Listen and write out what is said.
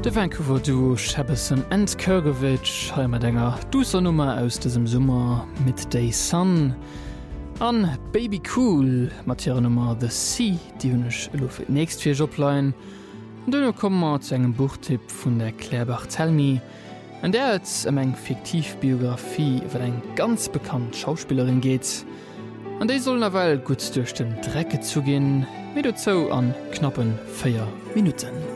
De Vancouver Duo Shabbison and Kurgovich Heimerdennger duser Nummer aus diesem Sommer mit Day Sun an Baby Cool Materie Nummer The Sea die hunnech lofir nächst 4 Joblein und dann kommen wir zu engem Buchtipp von der Claire Barthelmy an der es eng Fiktivbiografie iwwer eng ganz bekannt Schauspielerin geht an déi sollen aweil gut durch den Drecke zugehen mit zo an knappen 4 Minuten.